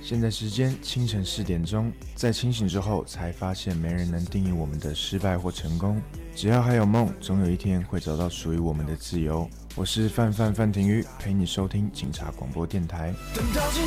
现在时间清晨4点钟，在清醒之后才发现没人能定义我们的失败或成功，只要还有梦，总有一天会找到属于我们的自由。我是范廷瑜，陪你收听警察广播电台。 等到今